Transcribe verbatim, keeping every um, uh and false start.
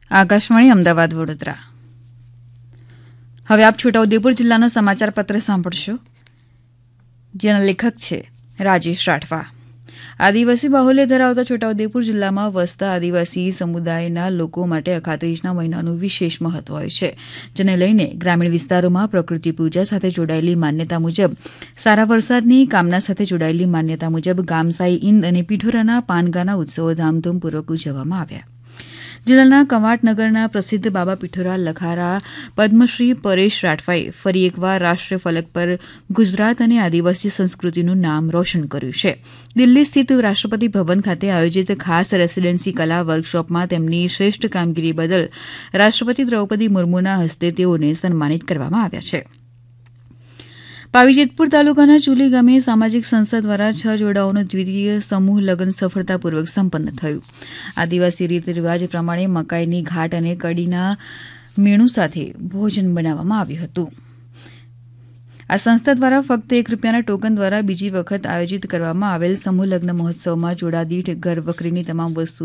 આકાશવાણી અમદાવાદ વડોદરા. હવે આપ છોટાઉદેપુર જિલ્લાનો સમાચાર પત્ર સાંભળશો, જેના લેખક છે રાજેશ રાઠવા. આદિવાસી બાહુલ્ય ધરાવતા છોટાઉદેપુર જિલ્લામાં વસતા આદિવાસી સમુદાયના લોકો માટે અખાત્રીજના મહિનાનું વિશેષ મહત્વ હોય છે, જેને લઈને ગ્રામીણ વિસ્તારોમાં પ્રકૃતિ પૂજા સાથે જોડાયેલી માન્યતા મુજબ સારા વરસાદની કામના સાથે જોડાયેલી માન્યતા મુજબ ગામસાઈ ઇંદ અને પીઠોરાના પાનગાના ઉત્સવો ધામધૂમપૂર્વક ઉજવવામાં આવ્યા. જિલ્લાના કવાંટનગરના પ્રસિદ્ધ બાબા પીઠોરા લખારા પદ્મશ્રી પરેશ રાઠવાએ ફરી એકવાર રાષ્ટ્રીય ફલક પર ગુજરાત અને આદિવાસી સંસ્કૃતિનું નામ રોશન કર્યું છે. દિલ્હી સ્થિત રાષ્ટ્રપતિ ભવન ખાતે આયોજિત ખાસ રેસીડેન્સી કલા વર્કશોપમાં તેમની શ્રેષ્ઠ કામગીરી બદલ રાષ્ટ્રપતિ દ્રૌપદી મુર્મુના હસ્તે તેઓને સન્માનિત કરવામાં આવ્યા છે. પાવીજેતપુર તાલુકાના ચુલી ગામે સામાજિક સંસ્થા દ્વારા છ જોડાઓનું દ્વિતીય સમૂહ લગ્ન સફળતાપૂર્વક સંપન્ન થયું. આદિવાસી રીત રિવાજ પ્રમાણે મકાઈની ઘાટ અને કડીના મેણું સાથે ભોજન બનાવવામાં આવ્યું હતું. આ સંસ્થા દ્વારા ફક્ત એક રૂપિયાના ટોકન દ્વારા બીજી વખત આયોજિત કરવામાં આવેલ સમૂહ લગ્ન મહોત્સવમાં જોડા દીઠ ઘર વખરીની તમામ વસ્તુ